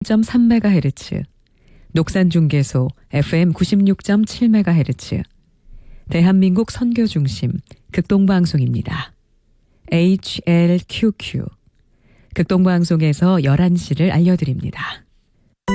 3MHz, 녹산중개소 FM 96.7MHz, 대한민국 선교중심 극동방송입니다. HLQQ, 극동방송에서 11시를 알려드립니다.